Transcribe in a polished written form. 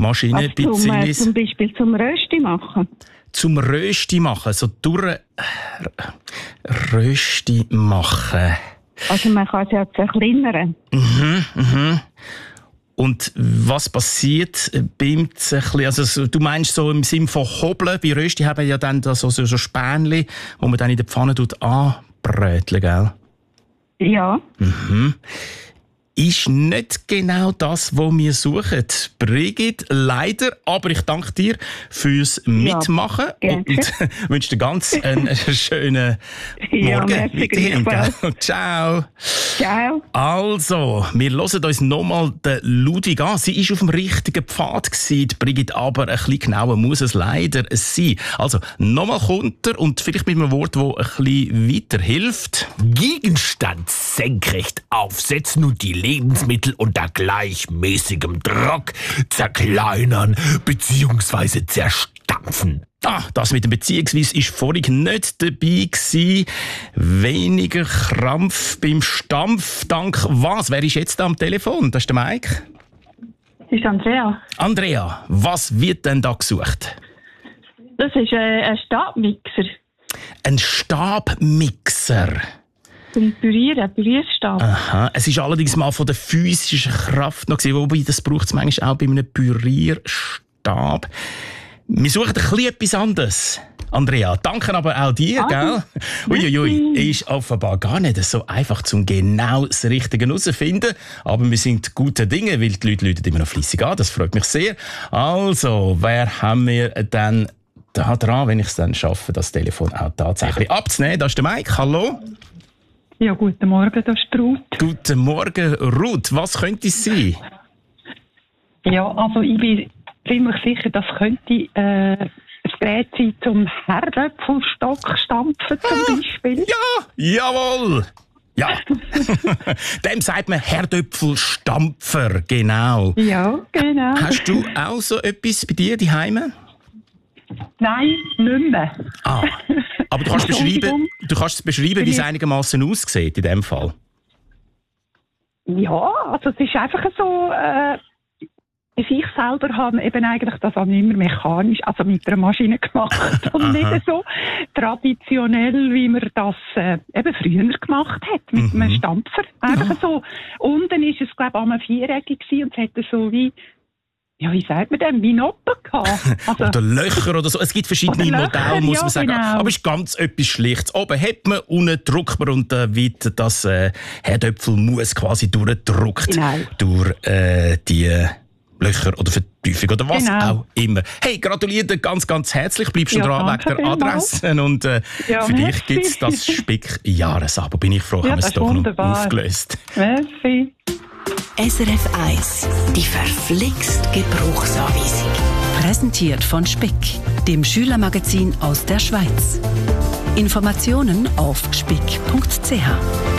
Maschine zum Beispiel zum Rösti machen. Zum Rösti machen, so durch Rösti machen. Also man kann es ja zerkleinern. Und was passiert beim Zerkleinern? Also du meinst so im Sinne von Hobeln, bei Rösti haben ja dann so Spänli, wo man dann in der Pfanne anbröteln, gell? Ja. Ist nicht genau das, was wir suchen. Brigitte, leider, aber ich danke dir fürs Mitmachen und wünsche dir ganz einen schönen Morgen. Weiterhin, gell? Ciao. Ciao. Also, wir hören uns nochmal den Ludwig an. Sie war auf dem richtigen Pfad gewesen, die Brigitte, aber ein bisschen genauer muss es leider sein. Also, nochmal kommt er und vielleicht mit einem Wort, das ein bisschen weiterhilft. Gegenstand senkrecht aufsetzen und die Lebensmittel unter gleichmäßigem Druck zerkleinern bzw. zerstampfen. Das mit dem beziehungsweise ist vorhin nicht dabei gewesen. Weniger Krampf beim Stampf. Dank was? Wer ist jetzt da am Telefon? Das ist der Mike. Das ist Andrea. Andrea, was wird denn da gesucht? Das ist ein Stabmixer. Ein Stabmixer? Zum Pürieren, Pürierstab. Aha. Es ist allerdings mal von der physischen Kraft noch gewesen, wobei das braucht es manchmal auch bei einem Pürierstab. Wir suchen ein bisschen etwas anderes. Andrea, danke aber auch dir, gell? Uiuiui, ist offenbar gar nicht so einfach, zum genau das Richtige herauszufinden. Aber wir sind gute Dinge, weil die Leute läuten immer noch fleissig an. Das freut mich sehr. Also, wer haben wir denn da dran, wenn ich es dann schaffe, das Telefon auch tatsächlich abzunehmen? Das ist der Mike. Hallo? Ja, guten Morgen, das ist Ruth. Guten Morgen, Ruth. Was könnte es sein? Ja, also ich bin ziemlich sicher, das könnte ein Gerät sein zum Herdöpfelstock stampfen zum Beispiel. Ja, jawohl. Ja, dem sagt man Herdöpfelstampfer, genau. Ja, genau. Hast du auch so etwas bei dir daheim? Nein, nicht mehr. Aber du kannst es beschreiben, wie es einigermaßen aussieht in dem Fall. Ja, also es ist einfach so, ich selber habe eben eigentlich das auch nicht mehr mechanisch, also mit einer Maschine gemacht und nicht so traditionell, wie man das eben früher gemacht hat, mit einem Stampfer. Einfach so, unten ist es, glaube ich, einmal viereckig gewesen und es hatte so wie, ja, wie sagt man denn? Wie Noppen gehabt. Also, oder Löcher oder so. Es gibt verschiedene Modelle, muss man sagen. Genau. Aber es ist ganz etwas Schlichtes. Oben hat man, unten drückt man und wird das Herdöpfelmus quasi durchdrückt durch die Löcher oder Vertiefung oder was auch immer. Hey, gratuliere dir ganz, ganz herzlich. Bleibst du dran wegen der Adresse. Und für dich gibt es das Spick-Jahresabo. Bin ich froh, haben wir es doch noch aufgelöst. Merci. SRF 1, die verflixt Gebrauchsanweisung. Präsentiert von Spick, dem Schülermagazin aus der Schweiz. Informationen auf spick.ch.